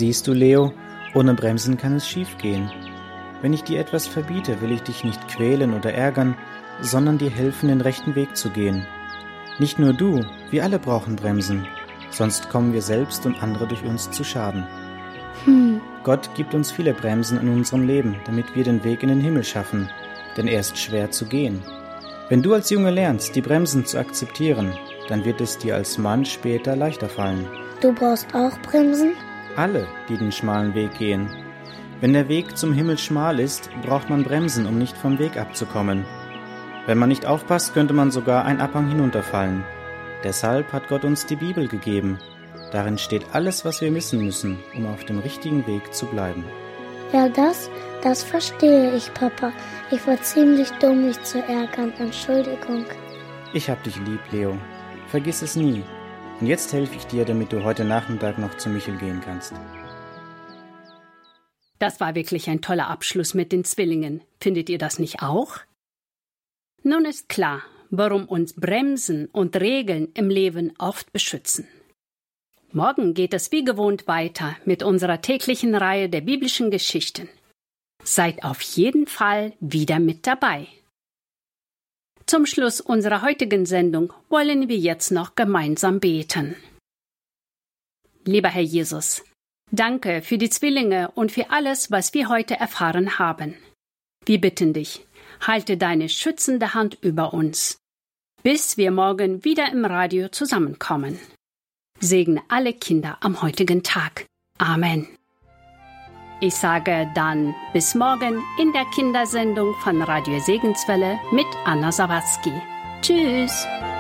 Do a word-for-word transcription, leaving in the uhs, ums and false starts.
Siehst du, Leo, ohne Bremsen kann es schiefgehen. Wenn ich dir etwas verbiete, will ich dich nicht quälen oder ärgern, sondern dir helfen, den rechten Weg zu gehen. Nicht nur du, wir alle brauchen Bremsen, sonst kommen wir selbst und andere durch uns zu Schaden. Hm. Gott gibt uns viele Bremsen in unserem Leben, damit wir den Weg in den Himmel schaffen, denn er ist schwer zu gehen. Wenn du als Junge lernst, die Bremsen zu akzeptieren, dann wird es dir als Mann später leichter fallen. Du brauchst auch Bremsen? Alle, die den schmalen Weg gehen. Wenn der Weg zum Himmel schmal ist, braucht man Bremsen, um nicht vom Weg abzukommen. Wenn man nicht aufpasst, könnte man sogar einen Abhang hinunterfallen. Deshalb hat Gott uns die Bibel gegeben. Darin steht alles, was wir wissen müssen, um auf dem richtigen Weg zu bleiben. Ja, das, das verstehe ich, Papa. Ich war ziemlich dumm, mich zu ärgern. Entschuldigung. Ich hab dich lieb, Leo. Vergiss es nie. Und jetzt helfe ich dir, damit du heute Nachmittag noch zu Michel gehen kannst. Das war wirklich ein toller Abschluss mit den Zwillingen. Findet ihr das nicht auch? Nun ist klar, warum uns Bremsen und Regeln im Leben oft beschützen. Morgen geht es wie gewohnt weiter mit unserer täglichen Reihe der biblischen Geschichten. Seid auf jeden Fall wieder mit dabei. Zum Schluss unserer heutigen Sendung wollen wir jetzt noch gemeinsam beten. Lieber Herr Jesus, danke für die Zwillinge und für alles, was wir heute erfahren haben. Wir bitten dich, halte deine schützende Hand über uns, bis wir morgen wieder im Radio zusammenkommen. Segne alle Kinder am heutigen Tag. Amen. Ich sage dann bis morgen in der Kindersendung von Radio Segenswelle mit Anna Sawatzki. Tschüss!